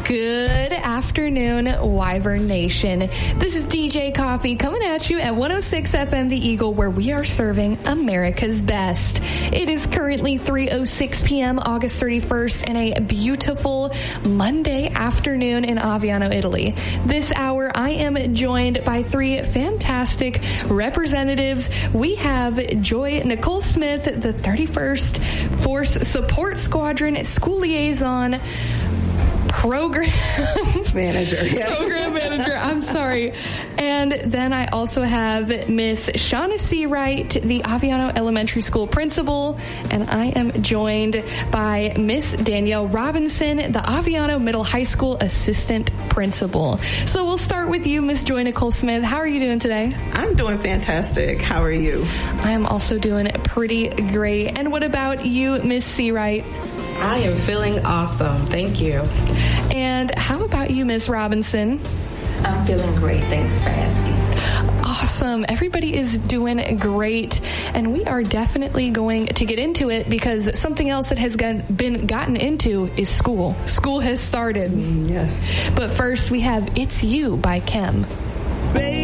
Good afternoon, Wyvern Nation. This is DJ Coffee coming at you at 106 FM The Eagle, where we are serving America's best. It is currently 3:06 p.m. August 31st and a beautiful Monday afternoon in Aviano, Italy. This hour, I am joined by three fantastic representatives. We have Joy Nicole Smith, the 31st Force Support Squadron School Liaison Program Manager. Yes. Program Manager, I'm sorry. And then I also have Miss Shaughnessy Wright, the Aviano Elementary School Principal, and I am joined by Miss Danielle Robinson, the Aviano Middle High School Assistant Principal. So we'll start with you, Miss Joy Nicole Smith. How are you doing today? I'm doing fantastic. How are you? I am also doing pretty great. And what about you, Miss C. Wright? I am feeling awesome. Thank you. And how about you, Miss Robinson? I'm feeling great. Thanks for asking. Awesome. Everybody is doing great. And we are definitely going to get into it because something else that has been gotten into is school. School has started. Yes. But first we have It's You by Kem.